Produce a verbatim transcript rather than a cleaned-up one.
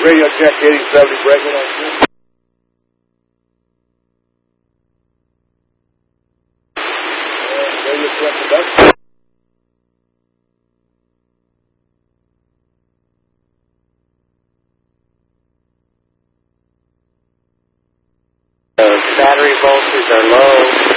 Radio check eighty seventy breaking on two. Radio check production. Uh, battery voltage are low.